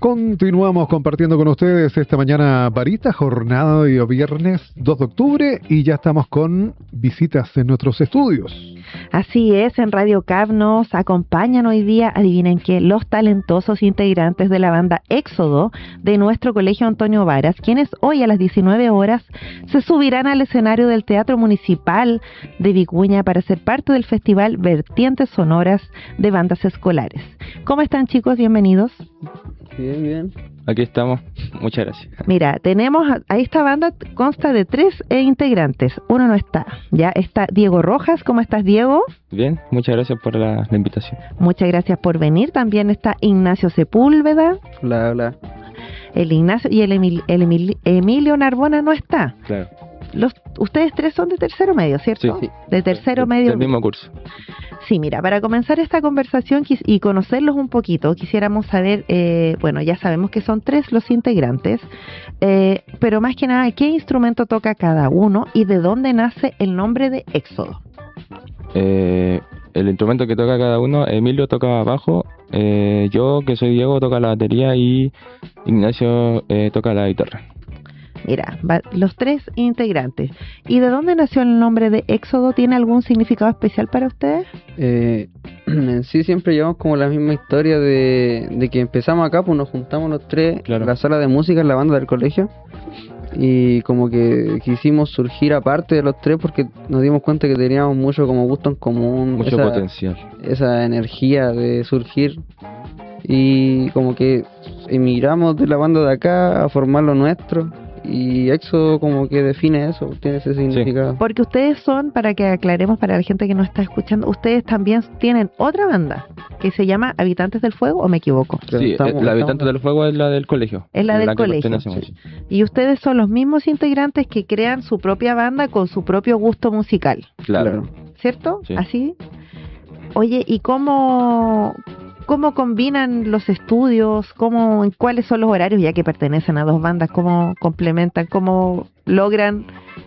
Continuamos compartiendo con ustedes esta mañana varita, jornada de viernes 2 de octubre y ya estamos con visitas en nuestros estudios. Así es, en Radio CAP nos acompañan hoy día, adivinen qué, los talentosos integrantes de la banda Éxodo de nuestro Colegio Antonio Varas, quienes hoy a las 19 horas se subirán al escenario del Teatro Municipal de Vicuña para ser parte del festival Vertientes Sonoras de Bandas Escolares. ¿Cómo están, chicos? Bienvenidos. Bien, bien. Aquí estamos. Muchas gracias. Mira, tenemos a esta banda, consta de 3 integrantes. Uno no está. Ya está Diego Rojas. ¿Cómo estás, Diego? Bien, muchas gracias por la invitación. Muchas gracias por venir. También está Ignacio Sepúlveda. Hola, hola. El Ignacio y el Emilio Narbona no está. Claro. Ustedes 3 son de tercero medio, ¿cierto? Sí. De tercero medio. Del mismo curso. Sí, mira, para comenzar esta conversación y conocerlos un poquito, quisiéramos saber, bueno, ya sabemos que son 3 los integrantes, pero más que nada, ¿qué instrumento toca cada uno y de dónde nace el nombre de Éxodo? El instrumento que toca cada uno, Emilio toca bajo, yo que soy Diego toca la batería y Ignacio toca la guitarra. Mira, los 3 integrantes. ¿Y de dónde nació el nombre de Éxodo? ¿Tiene algún significado especial para ustedes? En sí siempre llevamos como la misma historia de que empezamos acá, pues nos juntamos los 3, claro, en la sala de música, en la banda del colegio, y como que quisimos surgir aparte de los 3 porque nos dimos cuenta que teníamos mucho como gusto en común, mucho potencial, esa energía de surgir, y como que emigramos de la banda de acá a formar lo nuestro. Y Éxodo como que define eso, tiene ese significado. Sí. Porque ustedes son, para que aclaremos para la gente que nos está escuchando, ustedes también tienen otra banda que se llama Habitantes del Fuego, ¿o me equivoco? Sí, la Habitantes del Fuego es la del colegio. Es la del colegio. Sí. Y ustedes son los mismos integrantes que crean su propia banda con su propio gusto musical. Claro. ¿Cierto? Sí. ¿Así? Oye, ¿y cómo combinan los estudios? ¿Cuáles son los horarios, ya que pertenecen a 2 bandas? ¿Cómo complementan? ¿Cómo logran,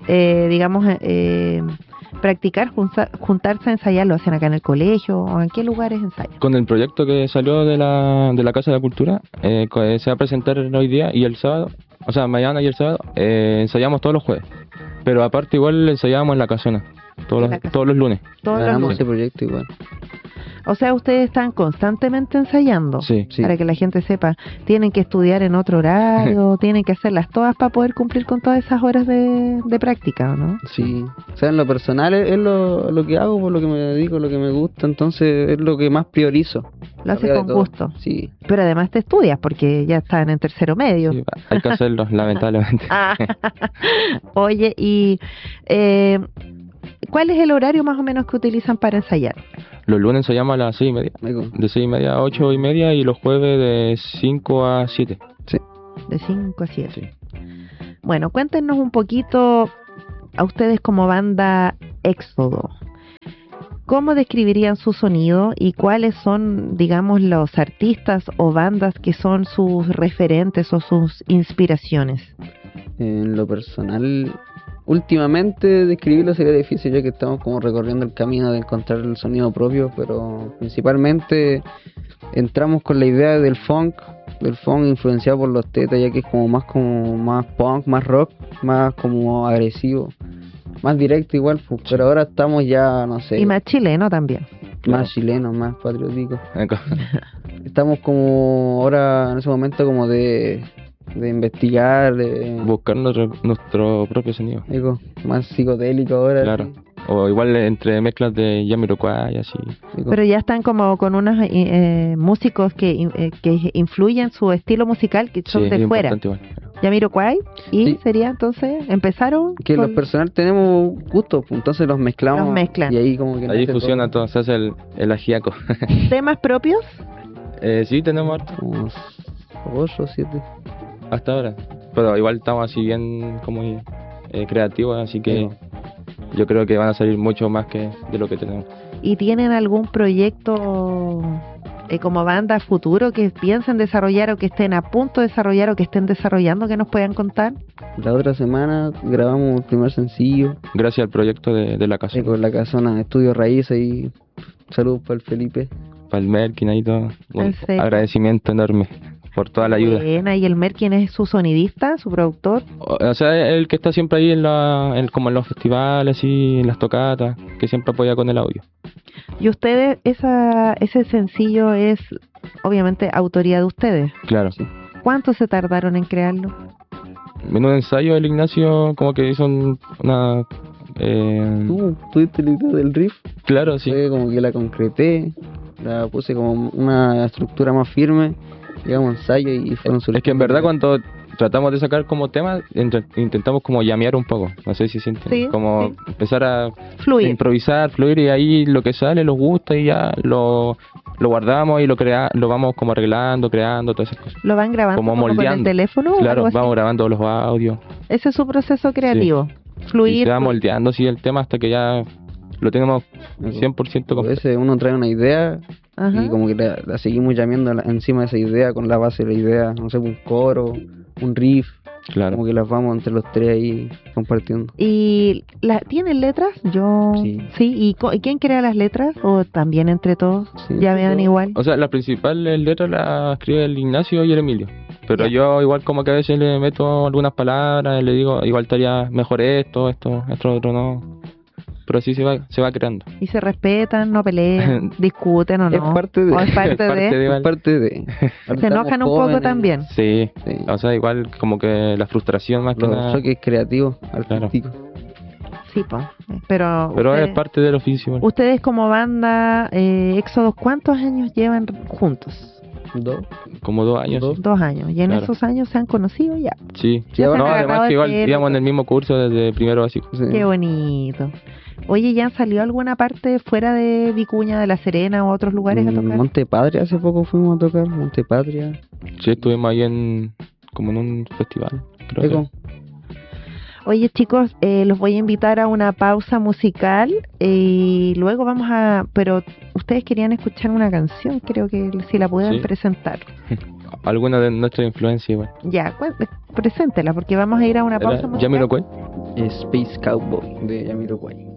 practicar, juntarse a ensayar? ¿Lo hacen acá en el colegio o en qué lugares ensayan? Con el proyecto que salió de la Casa de la Cultura, se va a presentar hoy día y el sábado, o sea, mañana y el sábado, ensayamos todos los jueves. Pero aparte igual ensayábamos en la casona, todos los lunes. Ganamos ese proyecto igual. O sea, ustedes están constantemente ensayando, sí. Para que la gente sepa, tienen que estudiar en otro horario, tienen que hacerlas todas para poder cumplir con todas esas horas de práctica, ¿no? Sí, o sea, en lo personal es lo que hago, por lo que me dedico, lo que me gusta, entonces es lo que más priorizo. Lo haces con gusto. Sí. Pero además te estudias, porque ya están en tercero medio. Sí, hay que hacerlo, lamentablemente. Oye, y ¿cuál es el horario más o menos que utilizan para ensayar? Los lunes ensayamos a las 6:30. De 6:30 a 8:30 y los jueves de 5 a 7. Sí. De 5 a 7. Sí. Bueno, cuéntenos un poquito a ustedes como banda Éxodo. ¿Cómo describirían su sonido y cuáles son, digamos, los artistas o bandas que son sus referentes o sus inspiraciones? En lo personal, últimamente describirlo sería difícil, ya que estamos como recorriendo el camino de encontrar el sonido propio, pero principalmente entramos con la idea del funk influenciado por los Tetas, ya que es como más punk, más rock, más como agresivo, más directo igual, pues, pero ahora estamos ya, no sé. Y más chileno también. Más chileno, más patriótico. Estamos como ahora en ese momento como de investigar, de buscar nuestro propio sonido. Digo, más psicodélico ahora. Claro. Sí. O igual entre mezclas de Jamiroquai, así. Digo. Pero ya están como con unos músicos que influyen su estilo musical, que son de fuera. Jamiroquai, y sí. Sería entonces, empezaron que los personal tenemos gustos, entonces los mezclamos. Los mezclan. Y ahí como que ahí fusiona todo, se hace el ajiaco. ¿Temas propios? Sí, tenemos harto. Unos 8 o 7. Hasta ahora. Pero igual estamos así bien como creativos, así que sí. Yo creo que van a salir mucho más que de lo que tenemos. ¿Y tienen algún proyecto como banda futuro que piensen desarrollar o que estén a punto de desarrollar o que estén desarrollando que nos puedan contar? La otra semana grabamos el primer sencillo. Gracias al proyecto de la casona. Con la casona Estudio Raíces, y saludos para el Felipe. Para el Merkin y todo. Un agradecimiento enorme. por toda la ayuda. Buena. ¿Y el Mer quién es su sonidista, su productor? O sea, el que está siempre ahí como en los festivales y en las tocatas, que siempre apoya con el audio. Y ustedes, ese sencillo es obviamente autoría de ustedes. Claro. Sí. ¿Cuánto se tardaron en crearlo? En un ensayo el Ignacio como que hizo una... ¿Tú tuviste la idea del riff? Claro, sí. Fue como que la concreté, la puse como una estructura más firme, llegamos a ensayo y fueron Es que en verdad cuando tratamos de sacar como tema, intentamos como llamear un poco, no sé si sienten, Sí, como sí. empezar a Fluir. improvisar, fluir, y ahí lo que sale nos gusta y ya lo guardamos y lo vamos como arreglando, creando, todas esas cosas. ¿Lo van grabando Como con el moldeando. teléfono o Claro, algo así? vamos grabando los audios Ese es su proceso creativo. Fluir. y se va fluir. moldeando así el tema hasta que ya lo tenemos 100% A completo. veces uno trae una idea Ajá. y como que la seguimos llameando encima de esa idea con la base de la idea, no sé, un coro, un riff, Claro. como que las vamos entre los tres ahí compartiendo. ¿Y ¿tienen letras? Yo... Sí. ¿Y quién crea las letras? ¿O también entre todos? Sí, Ya entre vean todos. igual. O sea, la principal letra la escribe el Ignacio y el Emilio. Pero Ya. yo igual como que a veces le meto algunas palabras, le digo, igual estaría mejor esto otro no. Pero así se va creando. ¿Y se respetan, no pelean, discuten o no? Es parte de- ¿O es parte Parte de? de- Es parte de... ¿Se enojan un poco también? Sí, Sí. o sea, igual como que la frustración más que Los nada. choques creativos, artísticos. Sí, pues. Pero Pero ustedes, es parte del oficio. igual. ustedes como banda Éxodos, ¿cuántos años llevan juntos? ¿Dos? Como 2 años. Dos. Sí. 2 años. ¿Y en Claro. esos años se han conocido ya? Sí. Ya se han No, agarrado además de que igual pelo y íbamos en todo. el mismo curso desde primero básico. Sí. Qué bonito. Oye, ¿ya han salido a alguna parte fuera de Vicuña, de La Serena o otros lugares a tocar? Monte Patria, hace poco fuimos a tocar, Monte Patria. Sí, estuvimos ahí como en un festival. Creo Eco. que. Oye, chicos, los voy a invitar a una pausa musical y luego vamos a... Pero ustedes querían escuchar una canción, creo que si la pueden Sí. presentar. Alguna de nuestras influencias igual. Ya, preséntela porque vamos a ir a una pausa musical. Jamiroquai. Space Cowboy de Jamiroquai.